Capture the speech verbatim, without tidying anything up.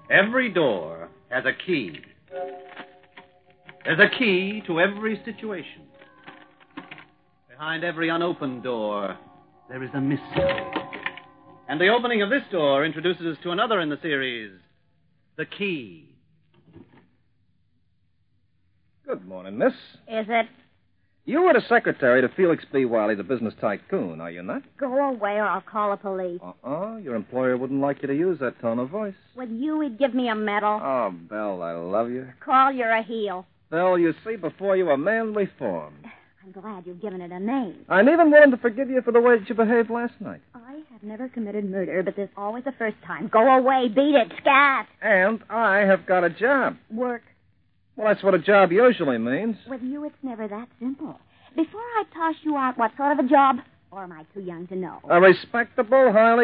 Every door has a key. There's a key to every situation. Behind every unopened door, there is a mystery. And the opening of this door introduces us to another in the series, The Key. Good morning, miss. Is it? You are the secretary to Felix B. Wiley, the business tycoon, are you not? Go away or I'll call the police. Uh-uh. Your employer wouldn't like you to use that tone of voice. With you, he'd give me a medal. Oh, Belle, I love you. Call you're a heel. Belle, you see before you a man reformed. I'm glad you've given it a name. I'm even willing to forgive you for the way that you behaved last night. I have never committed murder, but there's always a first time. Go away. Beat it. Scat. And I have got a job. Work. Well, that's what a job usually means. With you, it's never that simple. Before I toss you out, what sort of a job? Or am I too young to know? A respectable, highly